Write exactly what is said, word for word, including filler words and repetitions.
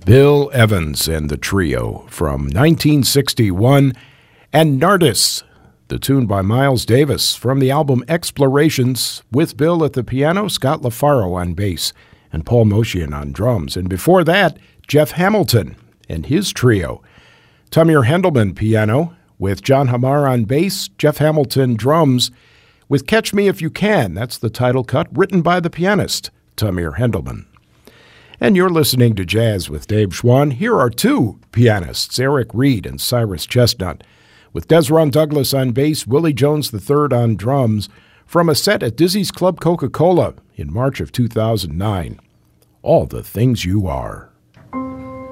Bill Evans and the Trio from nineteen sixty-one, and Nardis, the tune by Miles Davis from the album Explorations, with Bill at the piano, Scott LaFaro on bass, and Paul Motian on drums. And before that, Jeff Hamilton and his trio. Tamir Hendelman piano, with John Hamar on bass, Jeff Hamilton drums, with Catch Me If You Can. That's the title cut, written by the pianist, Tamir Hendelman. And you're listening to Jazz with Dave Schwann. Here are two pianists, Eric Reed and Cyrus Chestnut, with Desron Douglas on bass, Willie Jones the third on drums, from a set at Dizzy's Club Coca-Cola in March of two thousand nine. All the Things You Are.